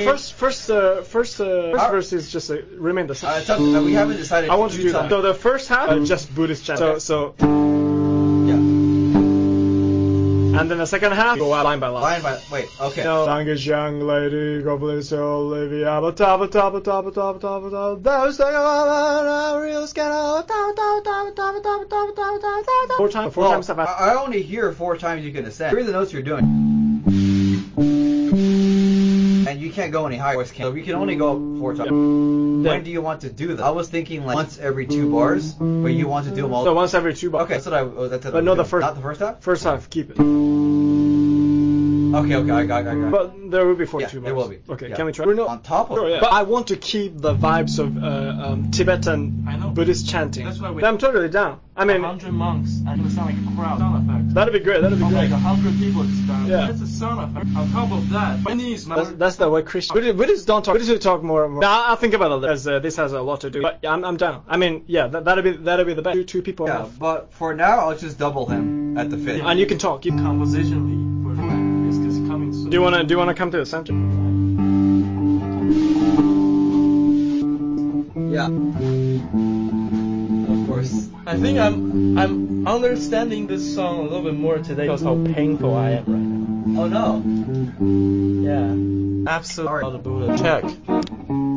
first verse is just remain the same. It's up, we haven't decided. I want to do that. So the first half just Buddhist chant. Okay. So Yeah. and then the second half go out line by line. Wait. Okay. Song is young lady, go bless Olivia, but top. Those four times. I only hear 4 times you can ascend. Here are the notes you're doing. And you can't go any higher. So we can only go up 4 times. Yeah. When do you want to do that? I was thinking like once every 2 bars, but you want to do them all. So once every 2 bars. Okay, that's what I. That's what But no, the first. Not the first half. First half, keep it. Okay, I got it. But there will be 2 bars. There will be. Okay, Yeah. can we try? On top of it. Yeah. But I want to keep the vibes of Tibetan Buddhist chanting. That's why I'm totally down. I mean, 100 monks and it sound like a crowd. Sound effect. that'd be great. Like 100 people just Yeah. It's a sound effect. On top of that, Chinese that's the way Christian Buddhists don't talk. Buddhists talk more and more. Now I'll think about it as this has a lot to do. But yeah, I'm down. I mean, yeah, that'd be the best. Two people. Yeah, enough. but for now, I'll just double him at the 5th. And you can talk. compositionally for it's just coming soon. Do you wanna come to the center? Yeah. Of course. I think I'm understanding this song a little bit more today because how painful I am right now. Oh no. Yeah. Absolutely. Check.